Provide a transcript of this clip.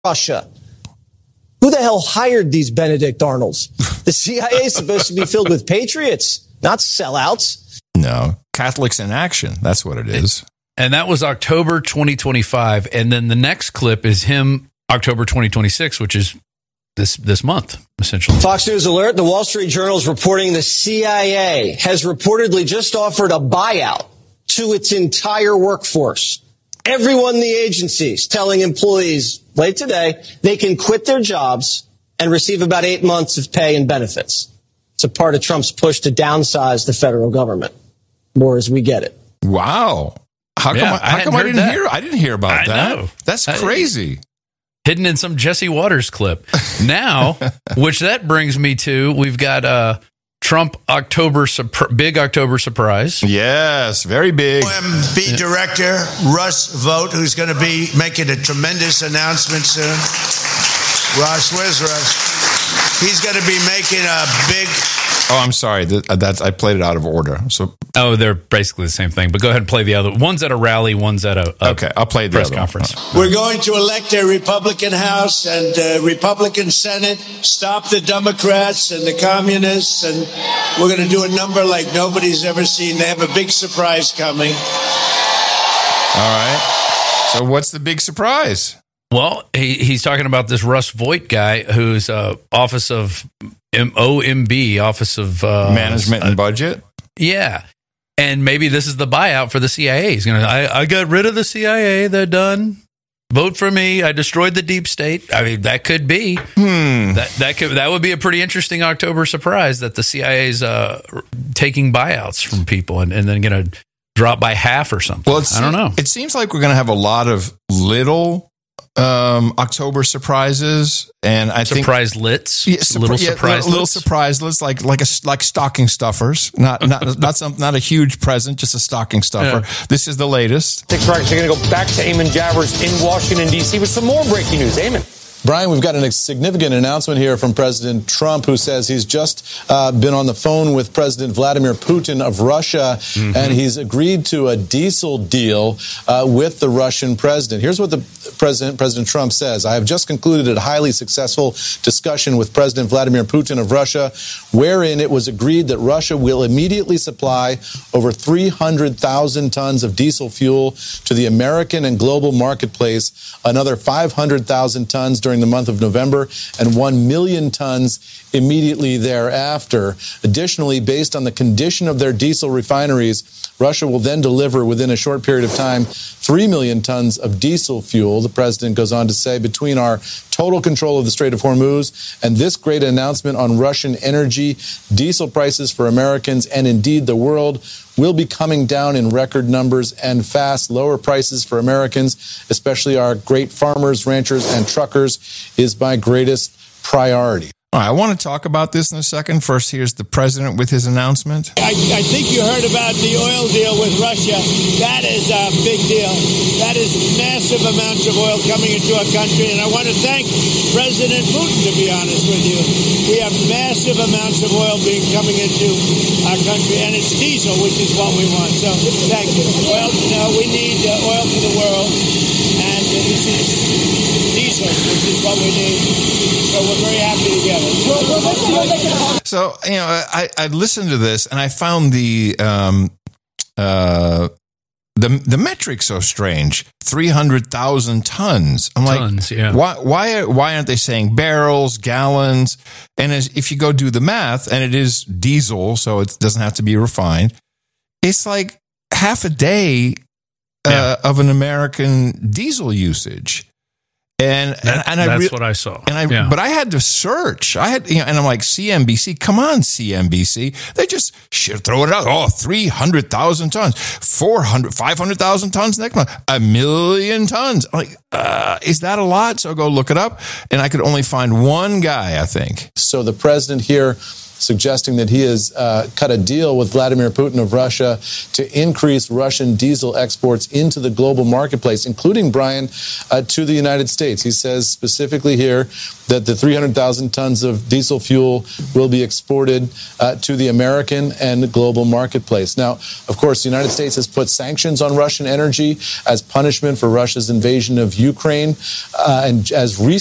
Russia. Who the hell hired these Benedict Arnolds? The CIA is supposed to be filled with patriots, not sellouts. No, Catholics in action. That's what it is. And that was October 2025. And then the next clip is him October 2026, which is this month, essentially. Fox News alert. The Wall Street Journal is reporting the CIA has reportedly just offered a buyout to its entire workforce. Everyone in the agencies telling employees late today they can quit their jobs and receive about 8 months of pay and benefits. It's a part of Trump's push to downsize the federal government. More as we get it. Wow. How come I didn't hear about that? Know. That's crazy. Hidden in some Jesse Waters clip. Now, which that brings me to, we've got Trump big October surprise. Yes, very big. OMB Director Russ Vought, who's going to be making a tremendous announcement soon. Russ, where's Russ? He's going to be making a big... Oh, I'm sorry. I played it out of order. So, they're basically the same thing. But go ahead and play the other. One's at a rally, one's at a okay. I'll play the press other conference. We're going to elect a Republican House and a Republican Senate, stop the Democrats and the communists, and we're going to do a number like nobody's ever seen. They have a big surprise coming. All right. So what's the big surprise? Well, he's talking about this Russ Vought guy who's Office of OMB, Office of Management and Budget. Yeah. And maybe this is the buyout for the CIA. He's going to, I got rid of the CIA. They're done. Vote for me. I destroyed the deep state. I mean, that could be. That would be a pretty interesting October surprise that the CIA is taking buyouts from people and then going to drop by half or something. Well, I don't know. It seems like we're going to have a lot of little October surprises, and I think surprise lits, little surprise lits, like stocking stuffers. Not a huge present, just a stocking stuffer. Yeah. This is the latest. Six Records are going to go back to Eamon Javers in Washington D.C. with some more breaking news. Eamon. Brian, we've got a significant announcement here from President Trump, who says he's just been on the phone with President Vladimir Putin of Russia, and he's agreed to a diesel deal with the Russian president. Here's what President Trump says. I have just concluded a highly successful discussion with President Vladimir Putin of Russia, wherein it was agreed that Russia will immediately supply over 300,000 tons of diesel fuel to the American and global marketplace, another 500,000 tons during the month of November, and 1 million tons immediately thereafter. Additionally, based on the condition of their diesel refineries, Russia will then deliver within a short period of time 3 million tons of diesel fuel. The president goes on to say, between our total control of the Strait of Hormuz and this great announcement on Russian energy, diesel prices for Americans and indeed the world will be coming down in record numbers and fast. Lower prices for Americans, especially our great farmers, ranchers, and truckers, is my greatest priority. All right, I want to talk about this in a second. First, here's the president with his announcement. I think you heard about the oil deal with Russia. That is a big deal. That is massive amounts of oil coming into our country. And I want to thank President Putin, to be honest with you. We have massive amounts of oil coming into our country. And it's diesel, which is what we want. So thank you. Well, we need oil for the world. And this is diesel, which is what we need. So we're very happy to get it. So, I listened to this and I found the metric so strange. 300,000 tons. I'm like, yeah. Why aren't they saying barrels, gallons? And if you go do the math, and it is diesel, so it doesn't have to be refined, it's like half a day of an American diesel usage. And that's what I saw. But I had to search. and I'm like, CNBC, come on, CNBC. They just throw it out. Oh, 300,000 tons, 500,000 tons next month, 1 million tons. I'm like, is that a lot? So I go look it up, and I could only find one guy, I think. So the president here suggesting that he has cut a deal with Vladimir Putin of Russia to increase Russian diesel exports into the global marketplace, including, Brian, to the United States. He says specifically here that the 300,000 tons of diesel fuel will be exported to the American and global marketplace. Now, of course, the United States has put sanctions on Russian energy as punishment for Russia's invasion of Ukraine, and as